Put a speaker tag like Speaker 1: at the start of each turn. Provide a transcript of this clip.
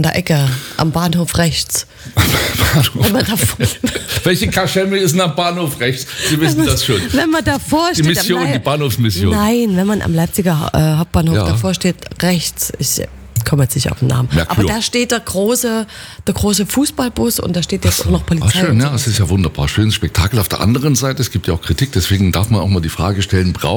Speaker 1: an der Ecke, am Bahnhof rechts. Wenn man
Speaker 2: Welche Kaschemme ist denn am Bahnhof rechts? Sie wissen das schon.
Speaker 1: Wenn man davor steht.
Speaker 2: Die Mission, die Bahnhofsmission.
Speaker 1: Nein, wenn man am Leipziger Hauptbahnhof davor steht, rechts. Ich komme jetzt nicht auf den Namen.
Speaker 2: Merkur.
Speaker 1: Aber da steht der große Fußballbus und da steht jetzt auch noch Polizei.
Speaker 2: Schön, ja, es ist ja wunderbar. Schönes Spektakel. Auf der anderen Seite, es gibt ja auch Kritik, deswegen darf man auch mal die Frage stellen,